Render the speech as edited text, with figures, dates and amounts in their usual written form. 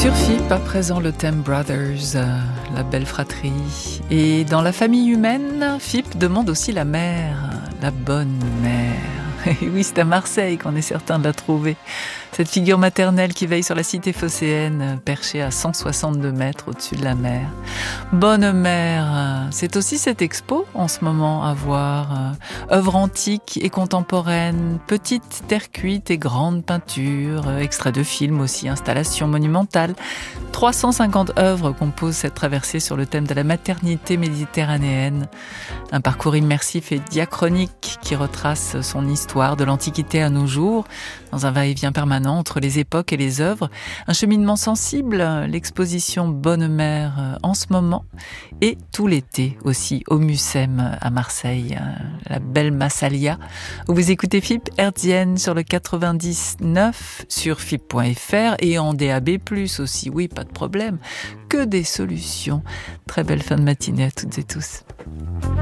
Sur FIP, à présent le thème Brothers, la belle fratrie. Et dans la famille humaine, FIP demande aussi la mère, la bonne mère. Et oui, c'est à Marseille qu'on est certain de la trouver. Cette figure maternelle qui veille sur la cité phocéenne, perchée à 162 mètres au-dessus de la mer. Bonne mère, c'est aussi cette expo en ce moment à voir. Œuvres antiques et contemporaines, petites terre cuite et grandes peintures, extraits de films aussi, installations monumentales. 350 œuvres composent cette traversée sur le thème de la maternité méditerranéenne. Un parcours immersif et diachronique qui retrace son histoire de l'Antiquité à nos jours, dans un va-et-vient permanent entre les époques et les œuvres. Un cheminement sensible, l'exposition Bonne Mère en ce moment, et tout l'été aussi au Mucem à Marseille, la belle Massalia, où vous écoutez FIP hertzienne sur le 99 sur FIP.fr et en DAB+, aussi, oui, pas de problème, que des solutions. Très belle fin de matinée à toutes et tous.